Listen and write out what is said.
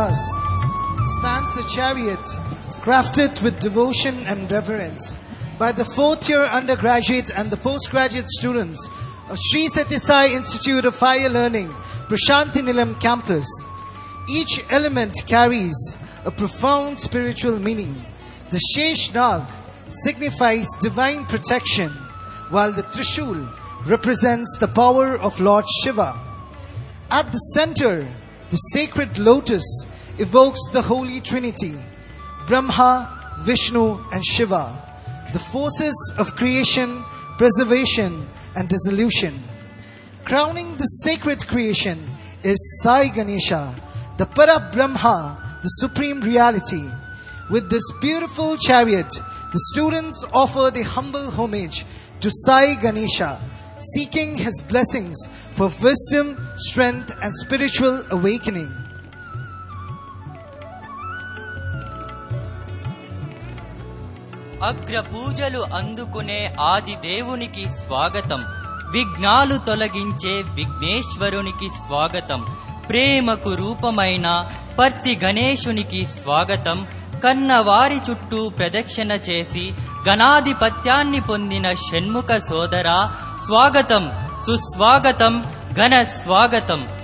us stands the chariot, crafted with devotion and reverence by the fourth-year undergraduate and the postgraduate students of Sri Sathya Sai Institute of Higher Learning, Prashanthi Nilam campus. Each element carries a profound spiritual meaning. The Shesh Nag signifies divine protection, while the Trishul represents the power of Lord Shiva. At the center, the sacred lotus evokes the Holy Trinity, Brahma, Vishnu and Shiva, the forces of creation, preservation and dissolution. Crowning the sacred creation is Sai Ganesha, the Parabrahma, the supreme reality. With this beautiful chariot, the students offer the humble homage to Sai Ganesha, seeking his blessings for wisdom, strength and spiritual awakening. అగ్ర పూజలు అందుకునే ఆది దేవునికి స్వాగతం. విఘ్నాలు తొలగించే విఘ్నేశ్వరునికి స్వాగతం. ప్రేమకు రూపమైన పర్తి గణేశునికి స్వాగతం. కన్నవారి చుట్టూ ప్రదక్షిణ చేసి గణాధిపత్యాన్ని పొందిన షణ్ముఖ సోదరా స్వాగతం, సుస్వాగతం, ఘన స్వాగతం.